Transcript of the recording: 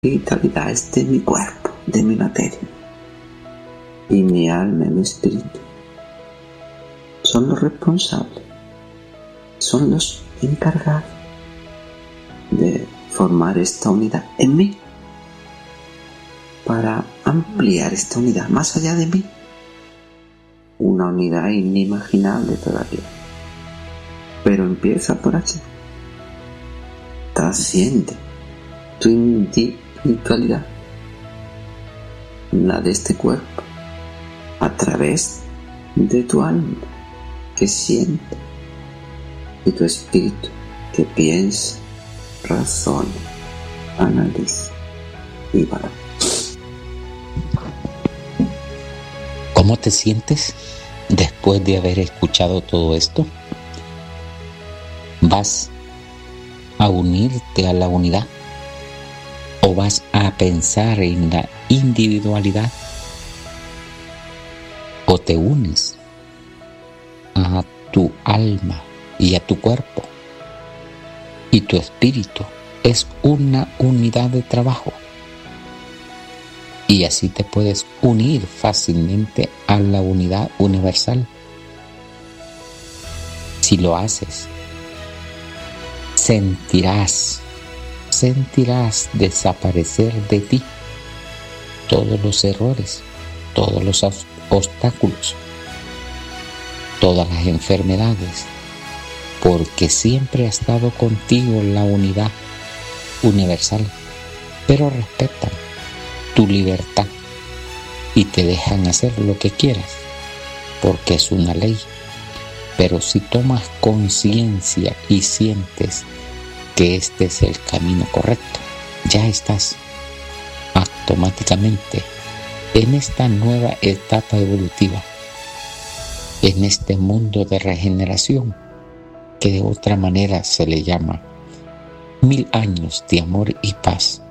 vitalidad es de mi cuerpo, de mi materia. Y mi alma y mi espíritu son los responsables, son los encargados de formar esta unidad en mí, para ampliar esta unidad más allá de mí, una unidad inimaginable todavía, pero empieza por aquí, trasciende tu individualidad, la de este cuerpo, a través de tu alma que siente y tu espíritu que piensa, razona, analiza y valora. ¿Cómo te sientes después de haber escuchado todo esto? ¿Vas a unirte a la unidad o vas a pensar en la individualidad? ¿O te unes a tu alma y a tu cuerpo y tu espíritu? Es una unidad de trabajo. Y así te puedes unir fácilmente a la unidad universal. Si lo haces, sentirás desaparecer de ti todos los errores, todos los obstáculos, todas las enfermedades, porque siempre ha estado contigo la unidad universal, pero respetan tu libertad y te dejan hacer lo que quieras, porque es una ley. Pero si tomas conciencia y sientes que este es el camino correcto, ya estás automáticamente en esta nueva etapa evolutiva, en este mundo de regeneración, que de otra manera se le llama 1000 años de amor y paz